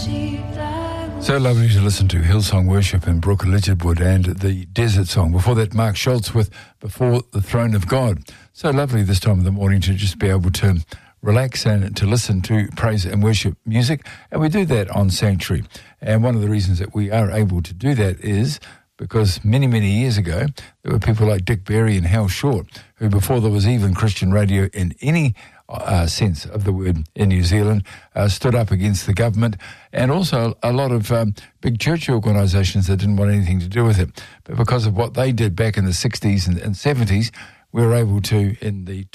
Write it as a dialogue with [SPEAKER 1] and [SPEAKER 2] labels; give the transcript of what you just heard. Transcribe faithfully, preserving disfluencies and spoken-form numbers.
[SPEAKER 1] So lovely to listen to Hillsong Worship and Brooke Lidgerwood and the Desert Song. Before that, Mark Schultz with Before the Throne of God. So lovely this time of the morning to just be able to relax and to listen to praise and worship music. And we do that on Sanctuary. And one of the reasons that we are able to do that is because many, many years ago, there were people like Dick Berry and Hal Short, who before there was even Christian radio in any Uh, sense of the word in New Zealand, uh, stood up against the government, and also a lot of um, big church organisations that didn't want anything to do with it. But because of what they did back in the sixties and, and seventies, we were able to, in the